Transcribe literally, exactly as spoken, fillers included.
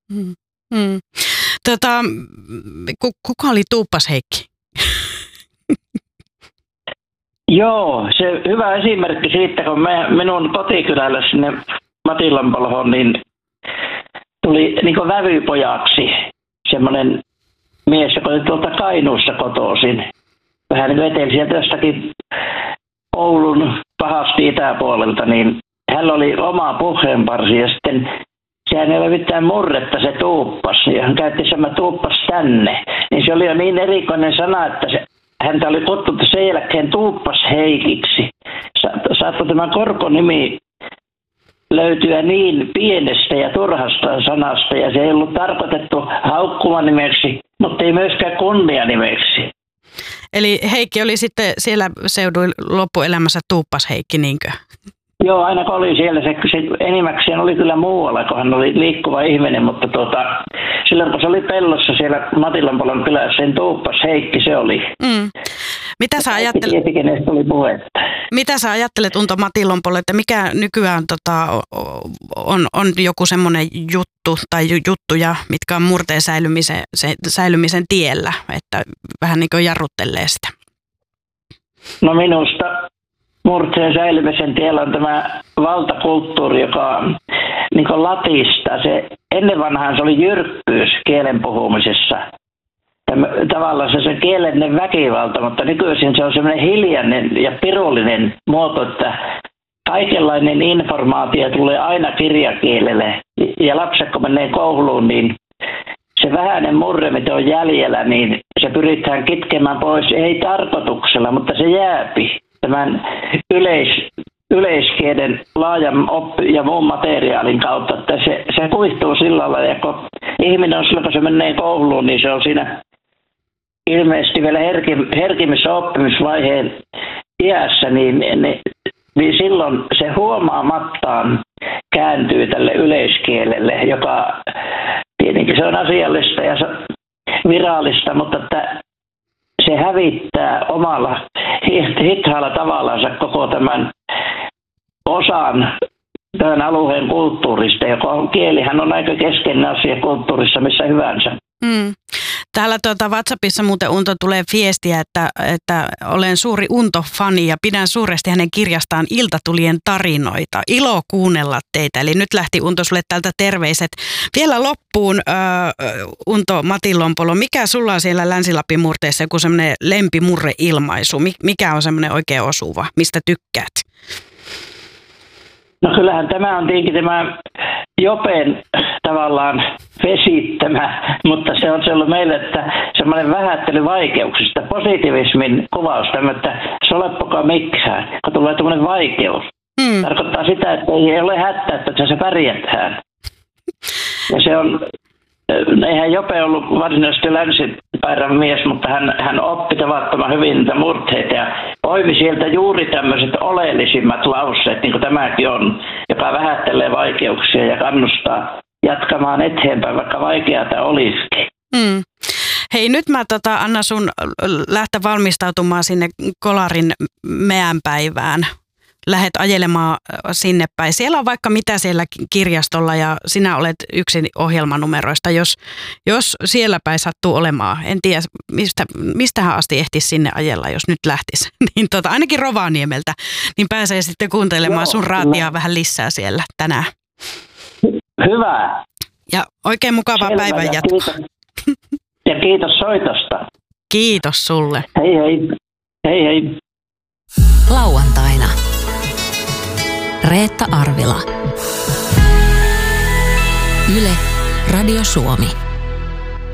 Mm. Mm. Tota, kuka oli Tuuppas Heikki? Joo, se hyvä esimerkki siitä, kun me, minun kotikylällä sinne Matilanpolhoon, niin tuli niin kuin vävypojaksi semmoinen mies, joka oli tuolta Kainuussa kotoisin. Vähän veteli sieltä jostakin Oulun pahasti itäpuolelta, niin hänellä oli oma puheenparsi ja sitten sehän ei ole mitään murretta se Tuuppas. Ja hän käytti sama Tuuppas tänne. Niin se oli jo niin erikoinen sana, että se, häntä oli kutsuttu sen jälkeen Tuuppas Heikiksi. Sa- saattoi tämä korkonimi löytyä niin pienestä ja turhasta sanasta, ja se ei ollut tarkoitettu haukkumanimeksi, mutta ei myöskään kunnianimeksi. Eli Heikki oli sitten siellä seuduilla loppuelämässä Tuuppas Heikki, niinkö? Joo, aina kun oli siellä, se, se enimmäkseen oli kyllä muualla, kun hän oli liikkuva ihminen, mutta tuota, silloin kun se oli pellossa siellä Matilanpolon kylässä, sen Tuuppas Heikki se oli. Mm. Mitä sä ajattelet? Tiesi, kenestä oli puhetta. Mitä sä ajattelet, Unto Matilanpolo, että mikä nykyään tota, on, on joku semmoinen juttu tai juttuja, mitkä on murteen säilymisen, se, säilymisen tiellä, että vähän niin kuin jarruttelee sitä? No minusta murteen säilymisen tiellä on tämä valtakulttuuri, joka niin kuin latistaa. Se, ennen vanhaan se oli jyrkkyys kielen puhumisessa. Tavallaan se, se kielellinen väkivalta, mutta nykyisin se on semmoinen hiljainen ja pirullinen muoto, että kaikenlainen informaatio tulee aina kirjakielelle. Ja lapset kun menee kouluun, niin se vähäinen murre, mitä on jäljellä, niin se pyritään kitkemään pois, ei tarkoituksella, mutta se jääpi tämän yleis, yleiskielen laajan oppi- ja muun materiaalin kautta, että se, se kuihtuu sillä lailla, ja kun ihminen on silloin, kun se menee kouluun, niin se on siinä ilmeisesti vielä herkim, herkimmissä oppimisvaiheen iässä, niin, niin, niin silloin se huomaamattaan kääntyy tälle yleiskielelle, joka tietenkin se on asiallista ja virallista, mutta että se hävittää omalla hitaalla tavallaan koko tämän osan tämän alueen kulttuurista, joka kielihän on aika keskeinen asia kulttuurissa missä hyvänsä. Mm. Täällä tuota WhatsAppissa muuten Unto tulee viestiä, että, että olen suuri Unto-fani ja pidän suuresti hänen kirjastaan Iltatulien tarinoita. Ilo kuunnella teitä. Eli nyt lähti Unto sulle täältä terveiset. Vielä loppuun äh, Unto Matilanpolo, mikä sulla on siellä Länsi-Lapin murteessa joku semmoinen lempimurreilmaisu? Mikä on semmoinen oikein osuva? Mistä tykkäät? No kyllähän tämä on tietenkin tämä Jopen tavallaan vesittämä, mutta se on se ollut meille, että semmoinen vähättely vaikeuksista, positiivismin kuvaus, tämmöistä soleppokaa mikään, kun tulee tämmöinen vaikeus. Hmm. Tarkoittaa sitä, että ei ole hätää, että se pärjätään. Ja se on, eihän Jope ollut varsinaisesti länsipäärän mies, mutta hän, hän oppi tavattoman hyvin niitä murteita ja poimi sieltä juuri tämmöiset oleellisimmat lauseet, niin kuin tämäkin on, joka vähättelee vaikeuksia ja kannustaa jatkamaan eteenpäin, vaikka vaikeata olisikin. Mm. Hei, nyt mä tota, annan sun lähteä valmistautumaan sinne Kolarin meänpäivään. Lähet ajelemaan sinne päin. Siellä on vaikka mitä siellä kirjastolla ja sinä olet yksi ohjelmanumeroista, jos, jos siellä päin sattuu olemaan. En tiedä, mistä, mistähän asti ehtisi sinne ajella, jos nyt lähtisi. Niin tota, ainakin Rovaniemeltä, niin pääsee sitten kuuntelemaan Joo, sun raatia no. vähän lisää siellä tänään. Hyvä. Ja oikein mukavaa Selvä, päivän ja jatkoa. Kiitos. Ja kiitos soitosta. Kiitos sulle. Hei hei. Hei hei. Lauantaina. Reetta Arvila. Yle, Radio Suomi.